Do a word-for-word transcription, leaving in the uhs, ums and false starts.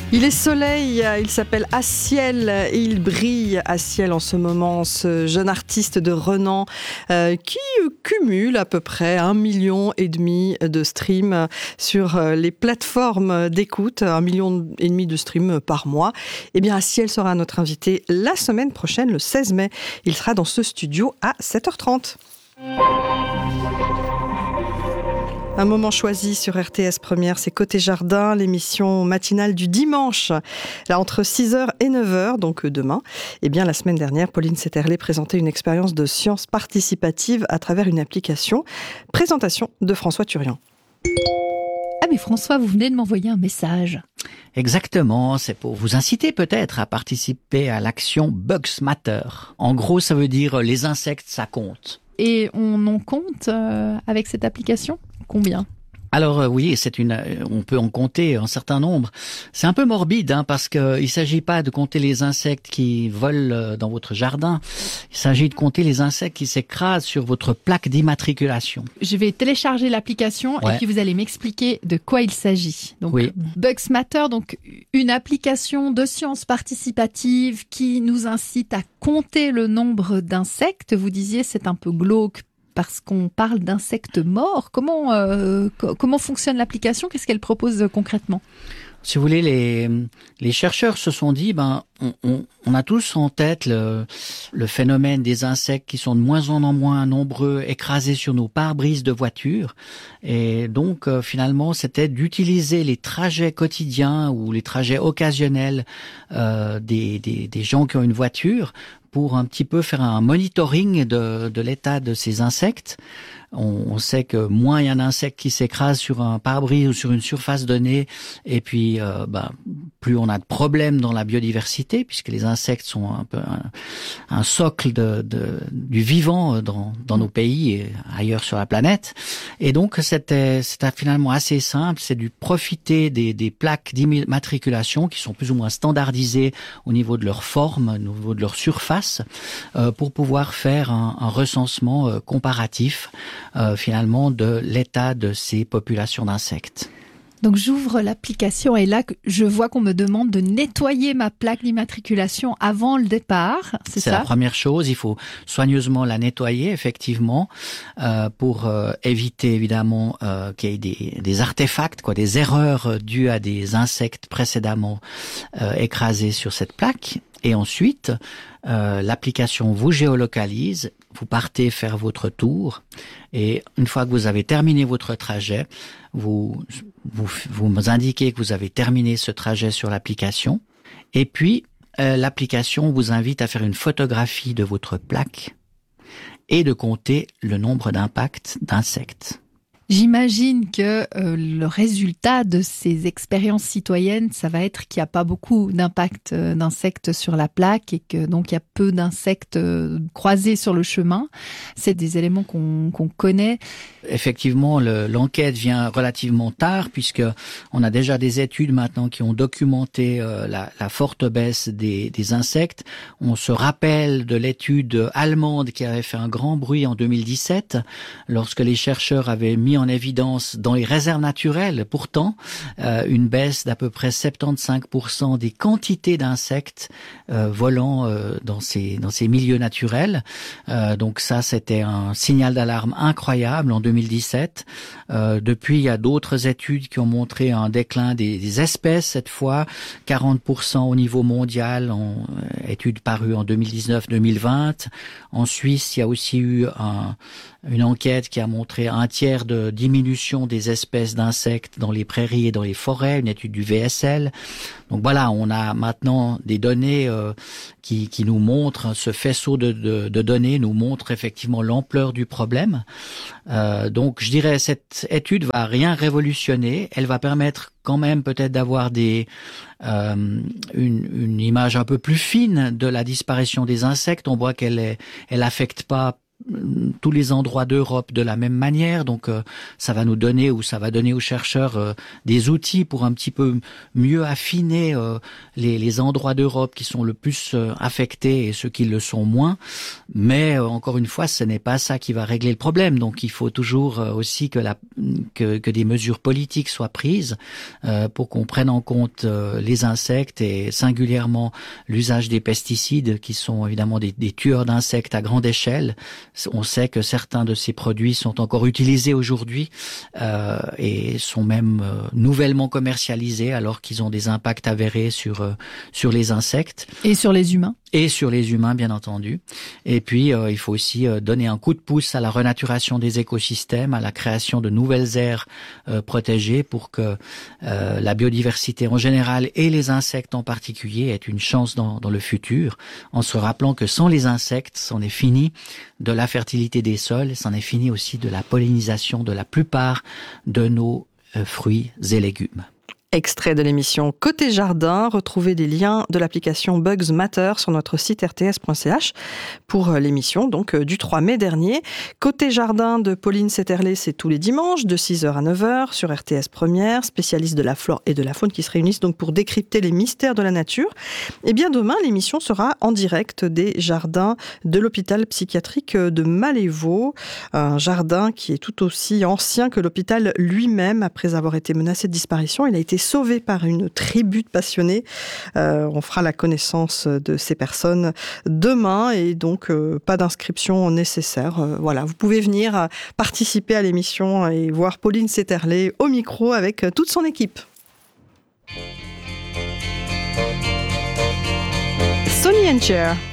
Il est soleil, il s'appelle Aciel et il brille Aciel en ce moment, ce jeune artiste de renom euh, qui cumule à peu près un million et demi de streams sur les plateformes d'écoute, un million et demi de streams par mois. Eh bien, Aciel sera notre invité la semaine prochaine, le seize mai. Il sera dans ce studio à sept heures trente. Un moment choisi sur R T S Première, c'est Côté Jardin, l'émission matinale du dimanche, là entre six heures et neuf heures, donc demain. Eh bien, la semaine dernière, Pauline Setterlé présentait une expérience de science participative à travers une application. Présentation de François Turian. Ah mais François, vous venez de m'envoyer un message. Exactement, c'est pour vous inciter peut-être à participer à l'action Bugs Matter. En gros, ça veut dire les insectes, ça compte. Et on en compte euh, avec cette application ? Combien ? Alors euh, oui, c'est une, on peut en compter un certain nombre. C'est un peu morbide, hein, parce que il s'agit pas de compter les insectes qui volent dans votre jardin. Il s'agit de compter les insectes qui s'écrasent sur votre plaque d'immatriculation. Je vais télécharger l'application ouais. et puis vous allez m'expliquer de quoi il s'agit. Donc oui. Bugs Matter, donc une application de science participative qui nous incite à compter le nombre d'insectes. Vous disiez c'est un peu glauque parce qu'on parle d'insectes morts. Comment, euh, co- comment fonctionne l'application ? Qu'est-ce qu'elle propose concrètement ? Si vous voulez, les, les chercheurs se sont dit, ben, on, on, on a tous en tête le, le phénomène des insectes qui sont de moins en moins nombreux, écrasés sur nos pare-brises de voitures. Et donc, euh, finalement, c'était d'utiliser les trajets quotidiens ou les trajets occasionnels euh, des, des, des gens qui ont une voiture pour un petit peu faire un monitoring de, de l'état de ces insectes. On, on sait que moins il y a un insecte qui s'écrase sur un pare-brise ou sur une surface donnée, et puis euh, bah, plus on a de problèmes dans la biodiversité, puisque les insectes sont un peu un, un socle de, de, du vivant dans, dans nos pays et ailleurs sur la planète. Et donc c'était, c'était finalement assez simple, c'est de profiter des, des plaques d'immatriculation qui sont plus ou moins standardisées au niveau de leur forme, au niveau de leur surface, euh, pour pouvoir faire un, un recensement euh, comparatif Euh, finalement de l'état de ces populations d'insectes. Donc j'ouvre l'application et là je vois qu'on me demande de nettoyer ma plaque d'immatriculation avant le départ, c'est, c'est ça ? C'est la première chose, il faut soigneusement la nettoyer effectivement euh, pour euh, éviter évidemment euh, qu'il y ait des, des artefacts, quoi, des erreurs dues à des insectes précédemment euh, écrasés sur cette plaque. Et ensuite, euh, l'application vous géolocalise, vous partez faire votre tour, et une fois que vous avez terminé votre trajet, vous, vous, vous indiquez que vous avez terminé ce trajet sur l'application, et puis euh, l'application vous invite à faire une photographie de votre plaque et de compter le nombre d'impacts d'insectes. J'imagine que euh, le résultat de ces expériences citoyennes, ça va être qu'il n'y a pas beaucoup d'impact euh, d'insectes sur la plaque et que donc il y a peu d'insectes euh, croisés sur le chemin. C'est des éléments qu'on, qu'on connaît. Effectivement, le, l'enquête vient relativement tard puisque on a déjà des études maintenant qui ont documenté euh, la, la forte baisse des, des insectes. On se rappelle de l'étude allemande qui avait fait un grand bruit en deux mille dix-sept lorsque les chercheurs avaient mis en évidence dans les réserves naturelles, pourtant, euh, une baisse d'à peu près soixante-quinze pour cent des quantités d'insectes euh, volant euh, dans ces dans ces milieux naturels. Euh, donc ça, c'était un signal d'alarme incroyable en deux mille dix-sept. Euh, depuis, il y a d'autres études qui ont montré un déclin des, des espèces cette fois, quarante pour cent au niveau mondial, en euh, études parues en deux mille dix-neuf deux mille vingt. En Suisse, il y a aussi eu un une enquête qui a montré un tiers de diminution des espèces d'insectes dans les prairies et dans les forêts, une étude du V S L. Donc voilà, on a maintenant des données euh, qui, qui nous montrent, ce faisceau de, de, de données nous montre effectivement l'ampleur du problème. Euh, donc je dirais cette étude va rien révolutionner, elle va permettre quand même peut-être d'avoir des euh, une, une image un peu plus fine de la disparition des insectes. On voit qu'elle est, elle affecte pas tous les endroits d'Europe de la même manière. Donc euh, ça va nous donner ou ça va donner aux chercheurs euh, des outils pour un petit peu mieux affiner euh, les, les endroits d'Europe qui sont le plus euh, affectés et ceux qui le sont moins. Mais euh, encore une fois, ce n'est pas ça qui va régler le problème. Donc il faut toujours euh, aussi que, la, que, que des mesures politiques soient prises euh, pour qu'on prenne en compte euh, les insectes et singulièrement l'usage des pesticides qui sont évidemment des, des tueurs d'insectes à grande échelle. On sait que certains de ces produits sont encore utilisés aujourd'hui euh, et sont même euh, nouvellement commercialisés alors qu'ils ont des impacts avérés sur euh, sur les insectes. Et sur les humains. Et sur les humains, bien entendu. Et puis, euh, il faut aussi euh, donner un coup de pouce à la renaturation des écosystèmes, à la création de nouvelles aires euh, protégées pour que euh, la biodiversité en général et les insectes en particulier aient une chance dans, dans le futur, en se rappelant que sans les insectes, c'en est fini de la fertilité des sols, c'en est fini aussi de la pollinisation de la plupart de nos euh, fruits et légumes. Extrait de l'émission Côté Jardin. Retrouvez les liens de l'application Bugs Matter sur notre site r t s point c h pour l'émission donc du trois mai dernier. Côté Jardin de Pauline Setterlé, c'est tous les dimanches de six heures à neuf heures sur R T S Première, spécialistes de la flore et de la faune qui se réunissent donc pour décrypter les mystères de la nature. Et bien demain, l'émission sera en direct des jardins de l'hôpital psychiatrique de Malévo, un jardin qui est tout aussi ancien que l'hôpital lui-même. Après avoir été menacé de disparition, il a été sauvé par une tribu de passionnés. Euh, on fera la connaissance de ces personnes demain et donc euh, pas d'inscription nécessaire. Euh, voilà, vous pouvez venir participer à l'émission et voir Pauline Setterlé au micro avec toute son équipe. Sonny and Cher.